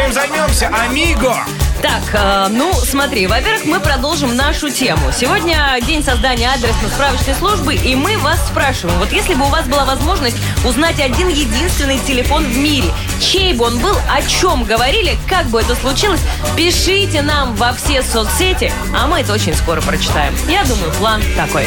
чем займемся, амиго? Так, смотри, во-первых, мы продолжим нашу тему. Сегодня день создания адресно-справочной службы, и мы вас спрашиваем, вот если бы у вас была возможность узнать один единственный телефон в мире, чей бы он был, о чем говорили, как бы это случилось, пишите нам во все соцсети, а мы это очень скоро прочитаем. Я думаю, план такой.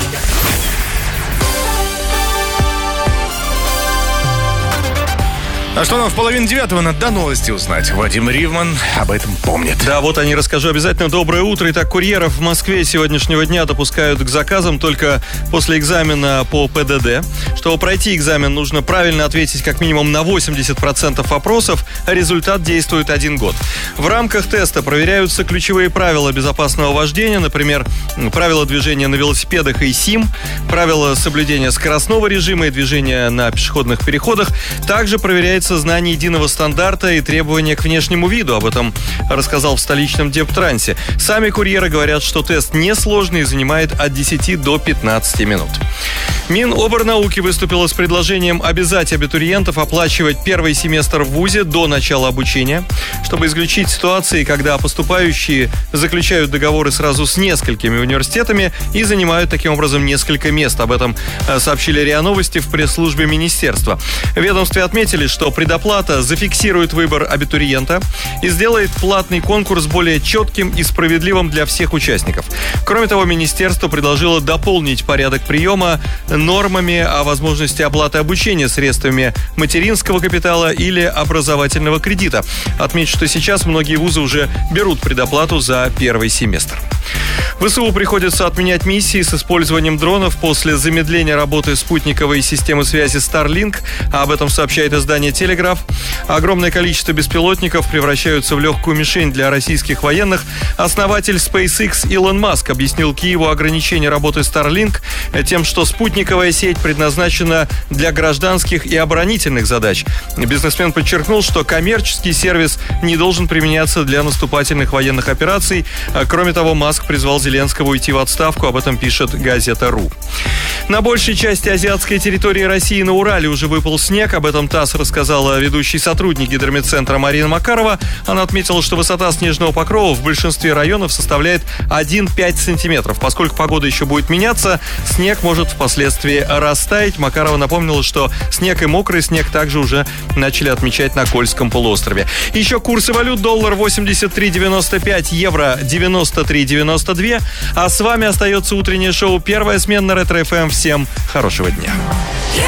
А что нам в 8:30 надо до новости узнать? Вадим Ривман об этом помнит. Да, вот они, расскажу обязательно. Доброе утро. Итак, курьеров в Москве сегодняшнего дня допускают к заказам только после экзамена по ПДД. Чтобы пройти экзамен, нужно правильно ответить как минимум на 80% вопросов, а результат действует 1 год. В рамках теста проверяются ключевые правила безопасного вождения, например, правила движения на велосипедах и СИМ, правила соблюдения скоростного режима и движения на пешеходных переходах. Также проверяется знание единого стандарта и требования к внешнему виду. Об этом рассказал в столичном Дептрансе. Сами курьеры говорят, что тест несложный и занимает от 10 до 15 минут. Миноборнауки выступила с предложением обязать абитуриентов оплачивать первый семестр в ВУЗе до начала обучения, чтобы исключить ситуации, когда поступающие заключают договоры сразу с несколькими университетами и занимают таким образом несколько мест. Об этом сообщили РИА Новости в пресс-службе министерства. В ведомстве отметили, что предоплата зафиксирует выбор абитуриента и сделает платный конкурс более четким и справедливым для всех участников. Кроме того, министерство предложило дополнить порядок приема нормами о возможности оплаты обучения средствами материнского капитала или образовательного кредита. Отмечу, что сейчас многие вузы уже берут предоплату за первый семестр. ВСУ приходится отменять миссии с использованием дронов после замедления работы спутниковой системы связи Starlink. Об этом сообщает издание «Телеграф». Огромное количество беспилотников превращаются в легкую мишень для российских военных. Основатель SpaceX Илон Маск объяснил Киеву ограничение работы Starlink тем, что спутниковая сеть предназначена для гражданских и оборонительных задач. Бизнесмен подчеркнул, что коммерческий сервис не должен применяться для наступательных военных операций. Кроме того, Маск призвал Зеленского уйти в отставку. Об этом пишет газета.ру. На большей части азиатской территории России на Урале уже выпал снег. Об этом ТАСС рассказала ведущий сотрудник гидрометцентра Марина Макарова. Она отметила, что высота снежного покрова в большинстве районов составляет 1-5 сантиметров. Поскольку погода еще будет меняться, снег может впоследствии растаять. Макарова напомнила, что снег и мокрый снег также уже начали отмечать на Кольском полуострове. Еще курсы валют: доллар 83.95, евро 93.92. А с вами остается утреннее шоу «Первая смена» на Ретро ФМ. Всем хорошего дня.